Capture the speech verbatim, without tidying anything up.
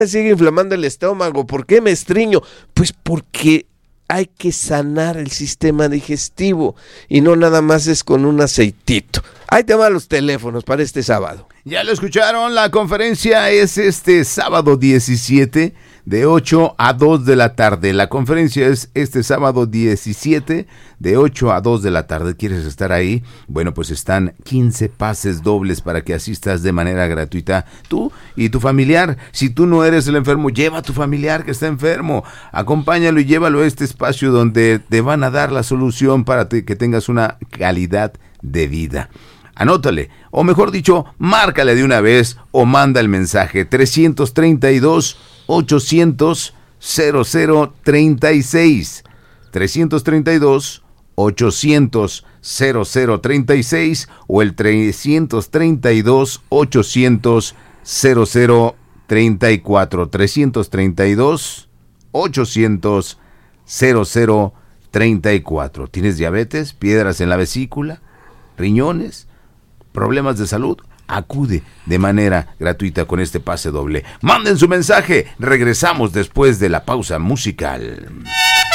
me sigue inflamando el estómago? ¿Por qué me estriño? Pues porque hay que sanar el sistema digestivo y no nada más es con un aceitito. Ahí te van los teléfonos para este sábado. Ya lo escucharon, la conferencia es este sábado diecisiete de ocho a dos de la tarde. La conferencia es este sábado diecisiete de ocho a dos de la tarde. ¿Quieres estar ahí? Bueno, pues están quince pases dobles para que asistas de manera gratuita tú y tu familiar. Si tú no eres el enfermo, lleva a tu familiar que está enfermo. Acompáñalo y llévalo a este espacio donde te van a dar la solución para que tengas una calidad de vida. Anótale, o mejor dicho, márcale de una vez o manda el mensaje trescientos treinta y dos, ochocientos, cero cero treinta y seis. trescientos treinta y dos, ochocientos, cero cero treinta y seis o el trescientos treinta y dos, ochocientos, cero cero treinta y cuatro. trescientos treinta y dos, ochocientos, cero cero treinta y cuatro. ¿Tienes diabetes, piedras en la vesícula, riñones, problemas de salud? Acude de manera gratuita con este pase doble. Manden su mensaje. Regresamos después de la pausa musical.